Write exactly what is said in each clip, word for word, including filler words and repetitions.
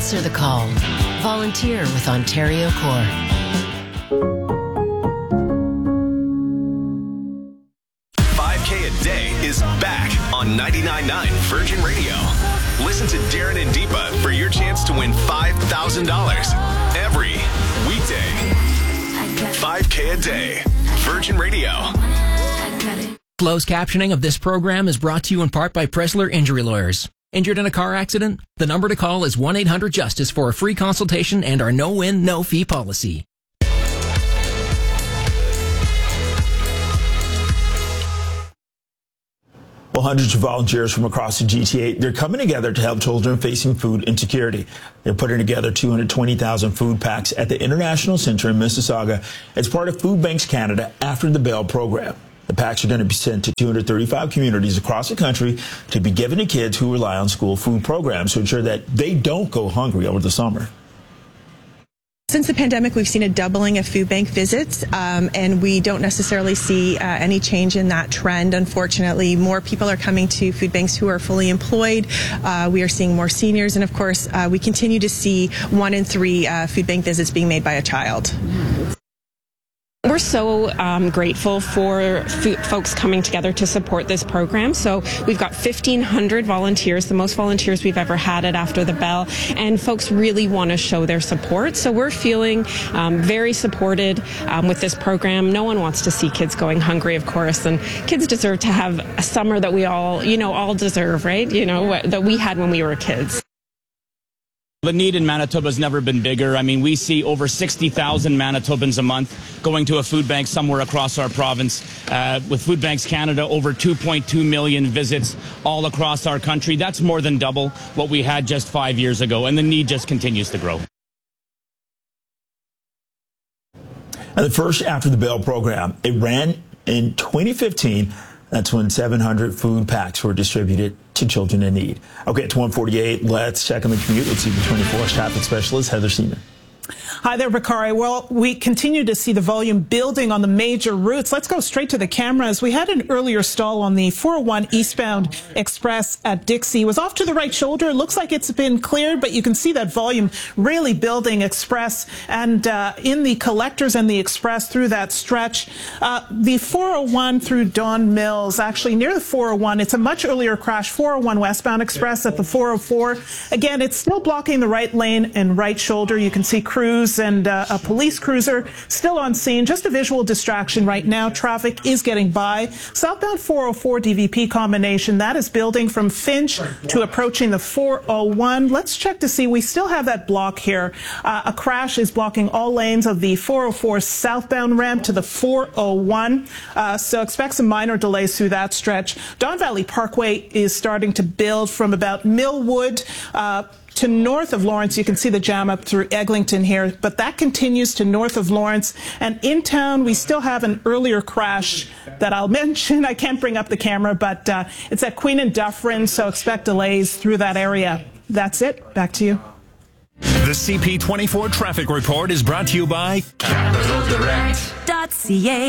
Answer the call. Volunteer with Ontario Corps. five K a day is back on ninety-nine point nine Virgin Radio. Listen to Darren and Deepa for your chance to win five thousand dollars every weekday. five K a day. Virgin Radio. Closed captioning of this program is brought to you in part by Pressler Injury Lawyers. Injured in a car accident? The number to call is one eight hundred justice for a free consultation and our no-win, no-fee policy. Well, hundreds of volunteers from across the G T A, they're coming together to help children facing food insecurity. They're putting together two hundred twenty thousand food packs at the International Center in Mississauga as part of Food Banks Canada After the Bell program. The packs are going to be sent to two hundred thirty-five communities across the country to be given to kids who rely on school food programs to ensure that they don't go hungry over the summer. Since the pandemic, we've seen a doubling of food bank visits, um, and we don't necessarily see uh, any change in that trend. Unfortunately, more people are coming to food banks who are fully employed. Uh, we are seeing more seniors, and of course, uh, we continue to see one in three uh, food bank visits being made by a child. We're so um, grateful for folks coming together to support this program. So we've got fifteen hundred volunteers, the most volunteers we've ever had at After the Bell, and folks really want to show their support. So we're feeling um, very supported um, with this program. No one wants to see kids going hungry, of course, and kids deserve to have a summer that we all, you know, all deserve, right? You know, that we had when we were kids. The need in Manitoba has never been bigger. I mean, we see over sixty thousand Manitobans a month going to a food bank somewhere across our province. Uh, with Food Banks Canada, over two point two million visits all across our country. That's more than double what we had just five years ago, and the need just continues to grow. And the first After the Bell program, it ran in twenty fifteen. That's when seven hundred food packs were distributed to children in need. Okay, it's one forty-eight. Let's check on the commute. Let's see the twenty-four traffic specialist, Heather Seaman. Hi there, Bakari. Well, we continue to see the volume building on the major routes. Let's go straight to the cameras. We had an earlier stall on the four oh one eastbound express at Dixie. It was off to the right shoulder. It looks like it's been cleared, but you can see that volume really building express and uh, in the collectors and the express through that stretch. Uh, the four oh one through Don Mills, actually near the four oh one, it's a much earlier crash, four oh one westbound express at the four oh four. Again, it's still blocking the right lane and right shoulder. You can see crews and uh, a police cruiser still on scene. Just a visual distraction right now. Traffic is getting by. Southbound four oh four D V P combination, that is building from Finch to approaching the four oh one. Let's check to see. We still have that block here. Uh, a crash is blocking all lanes of the four oh four southbound ramp to the four oh one. Uh, so expect some minor delays through that stretch. Don Valley Parkway is starting to build from about Millwood uh, to north of Lawrence. You can see the jam up through Eglinton here, but that continues to north of Lawrence. And in town, we still have an earlier crash that I'll mention. I can't bring up the camera, but uh, it's at Queen and Dufferin, so expect delays through that area. That's it. Back to you. The C P twenty-four Traffic Report is brought to you by Capital Direct dot C A.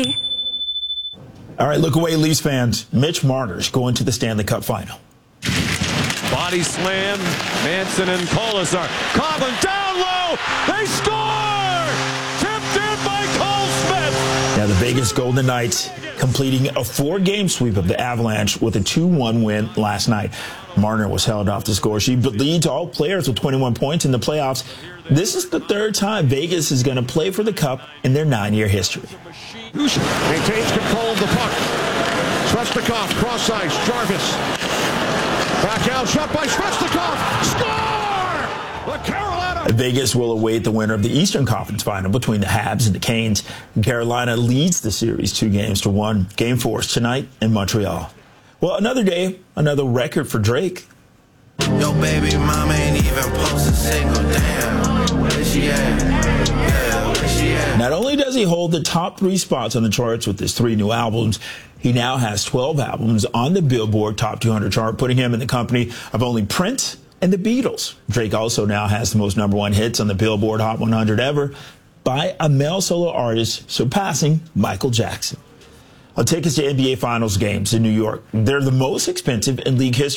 All right, look away, Leafs fans. Mitch Marner's going to the Stanley Cup final. Body slam, Manson and Polisar. Coughlin down low, they score! Tipped in by Cole Smith! Now the Vegas Golden Knights completing a four-game sweep of the Avalanche with a two one win last night. Marner was held off the score sheet, but leads all players with twenty-one points in the playoffs. This is the third time Vegas is going to play for the Cup in their nine-year history. Maintains control of the puck. Svechnikov, cross ice, Jarvis. Back out, shot by Svechnikov. Score! The Carolina. Vegas will await the winner of the Eastern Conference Final between the Habs and the Canes. Carolina leads the series two games to one. Game four is tonight in Montreal. Well, another day, another record for Drake. Yo, baby, mama ain't even post a single damn. Where she at? Yeah, where she at? Not only does he hold the top three spots on the charts with his three new albums, he now has twelve albums on the Billboard Top two hundred chart, putting him in the company of only Prince and the Beatles. Drake also now has the most number one hits on the Billboard Hot one hundred ever by a male solo artist, surpassing Michael Jackson. I'll take us to N B A Finals games in New York. They're the most expensive in league history.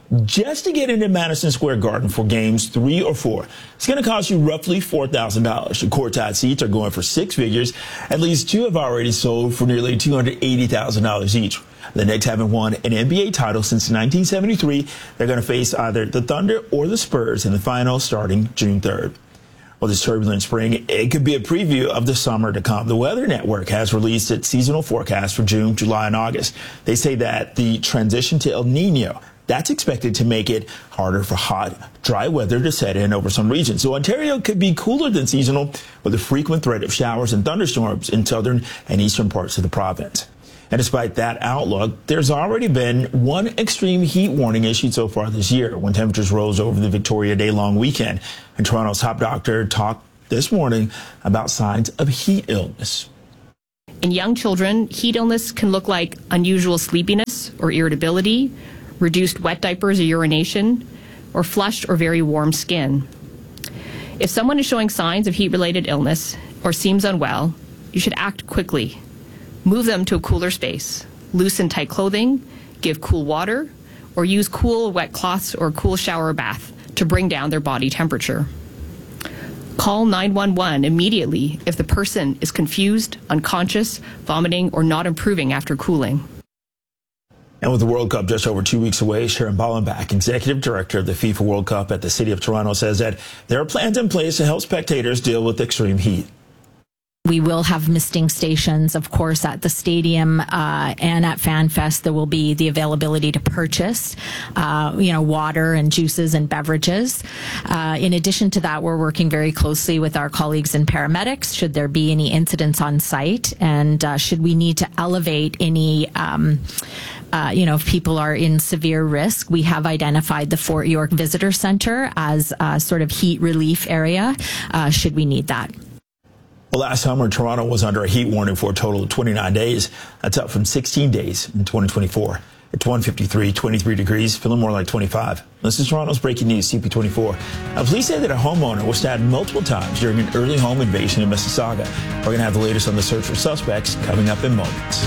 just to get into Madison Square Garden for games three or four. It's going to cost you roughly four thousand dollars. The courtside seats are going for six figures. At least two have already sold for nearly two hundred eighty thousand dollars each. The Knicks haven't won an N B A title since nineteen seventy-three. They're going to face either the Thunder or the Spurs in the final starting June third. Well, this turbulent spring, it could be a preview of the summer to come. The Weather Network has released its seasonal forecast for June, July, and August. They say that the transition to El Nino, that's expected to make it harder for hot, dry weather to set in over some regions. So Ontario could be cooler than seasonal with a frequent threat of showers and thunderstorms in southern and eastern parts of the province. And despite that outlook, there's already been one extreme heat warning issued so far this year when temperatures rose over the Victoria Day-long weekend. And Toronto's top doctor talked this morning about signs of heat illness. In young children, heat illness can look like unusual sleepiness or irritability, reduced wet diapers or urination, or flushed or very warm skin. If someone is showing signs of heat-related illness or seems unwell, you should act quickly. Move them to a cooler space, loosen tight clothing, give cool water, or use cool wet cloths or a cool shower or bath to bring down their body temperature. Call nine one one immediately if the person is confused, unconscious, vomiting, or not improving after cooling. And with the World Cup just over two weeks away, Sharon Ballenbach, Executive Director of the FIFA World Cup at the City of Toronto, says that there are plans in place to help spectators deal with extreme heat. We will have misting stations, of course, at the stadium uh, and at FanFest. There will be the availability to purchase, uh, you know, water and juices and beverages. Uh, in addition to that, we're working very closely with our colleagues in paramedics should there be any incidents on site, and uh, should we need to elevate any um, Uh, you know, if people are in severe risk. We have identified the Fort York Visitor Center as a sort of heat relief area, uh, should we need that. Well, last summer, Toronto was under a heat warning for a total of twenty-nine days. That's up from sixteen days in twenty twenty-four. It's one fifty-three, twenty-three degrees, feeling more like twenty-five. This is Toronto's Breaking News, C P twenty-four. Now, police say that a homeowner was stabbed multiple times during an early home invasion in Mississauga. We're going to have the latest on the search for suspects coming up in moments.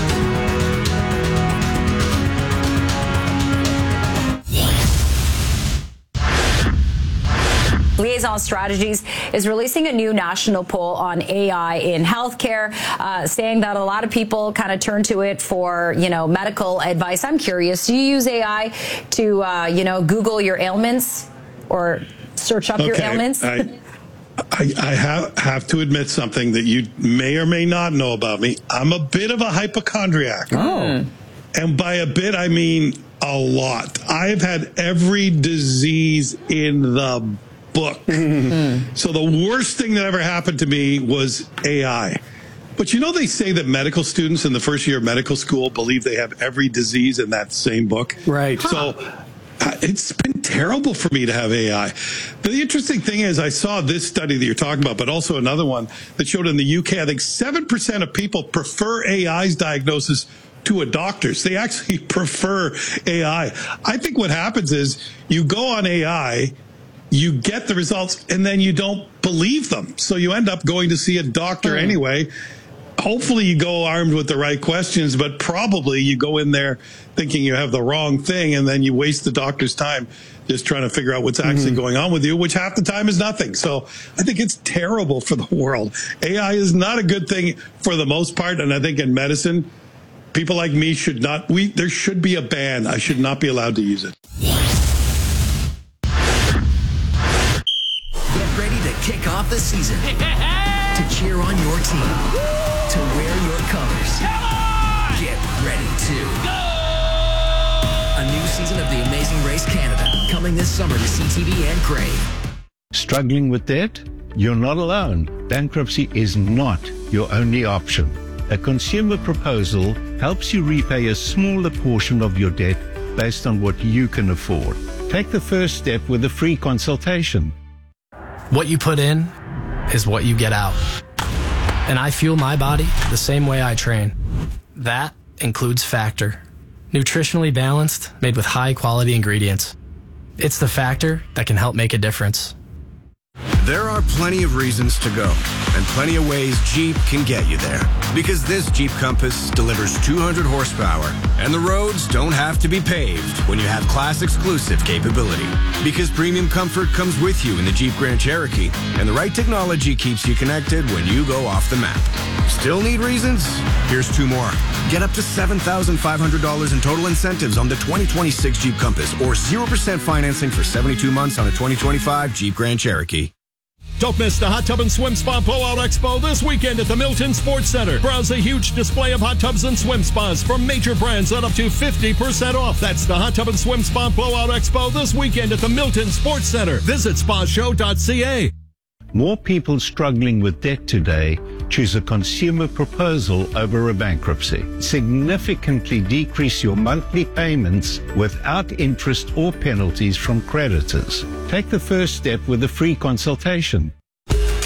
Liaison Strategies is releasing a new national poll on A I in healthcare, uh, saying that a lot of people kind of turn to it for, you know, medical advice. I'm curious, do you use A I to, uh, you know, Google your ailments or search up okay, your ailments? I, I, I have, have to admit something that you may or may not know about me. I'm a bit of a hypochondriac. Oh. And by a bit, I mean a lot. I've had every disease in the book. So the worst thing that ever happened to me was A I. But you know, they say that medical students in the first year of medical school believe they have every disease in that same book. Right. So uh, it's been terrible for me to have A I. But the interesting thing is I saw this study that you're talking about, but also another one that showed in the U K, I think seven percent of people prefer A I's diagnosis to a doctor's. They actually prefer A I. I think what happens is you go on A I, you get the results, and then you don't believe them. So you end up going to see a doctor mm. anyway. Hopefully you go armed with the right questions, but probably you go in there thinking you have the wrong thing, and then you waste the doctor's time just trying to figure out what's actually mm-hmm. going on with you, which half the time is nothing. So I think it's terrible for the world. A I is not a good thing for the most part, and I think in medicine, people like me should not, we there should be a ban. I should not be allowed to use it. Kick off the season to cheer on your team, to wear your colors. Get ready to go! A new season of The Amazing Race Canada coming this summer to C T V and Crave. Struggling with debt? You're not alone. Bankruptcy is not your only option. A consumer proposal helps you repay a smaller portion of your debt based on what you can afford. Take the first step with a free consultation. What you put in is what you get out. And I fuel my body the same way I train. That includes Factor. Nutritionally balanced, made with high quality ingredients. It's the Factor that can help make a difference. There are plenty of reasons to go, and plenty of ways Jeep can get you there. Because this Jeep Compass delivers two hundred horsepower, and the roads don't have to be paved when you have class-exclusive capability. Because premium comfort comes with you in the Jeep Grand Cherokee, and the right technology keeps you connected when you go off the map. Still need reasons? Here's two more. Get up to seven thousand five hundred dollars in total incentives on the twenty twenty-six Jeep Compass, or zero percent financing for seventy-two months on a twenty twenty-five Jeep Grand Cherokee. Don't miss the Hot Tub and Swim Spa Blowout Expo this weekend at the Milton Sports Center. Browse a huge display of hot tubs and swim spas from major brands at up to fifty percent off. That's the Hot Tub and Swim Spa Blowout Expo this weekend at the Milton Sports Center. Visit spa show dot c a. More people struggling with debt today choose a consumer proposal over a bankruptcy. Significantly decrease your monthly payments without interest or penalties from creditors. Take the first step with a free consultation.